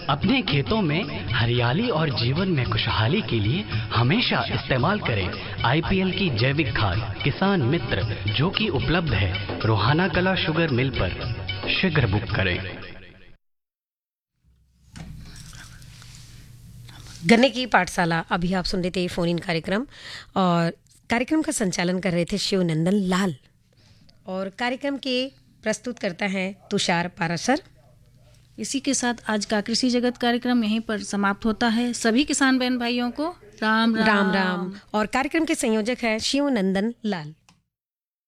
अपने खेतों में हरियाली और जीवन में खुशहाली के लिए हमेशा इस्तेमाल करें IPL की जैविक खाद किसान मित्र, जो कि उपलब्ध है रोहाना कला शुगर मिल पर। शीघ्र बुक करें। गन्ने की पाठशाला, अभी आप सुन रहे थे फोन इन कार्यक्रम, और कार्यक्रम का संचालन कर रहे थे शिवनंदन लाल, और कार्यक्रम के प्रस्तुत करता है तुषार पाराशर। इसी के साथ आज का कृषि जगत कार्यक्रम यहीं पर समाप्त होता है। सभी किसान बहन भाइयों को राम राम। राम राम। और कार्यक्रम के संयोजक है शिवनंदन लाल।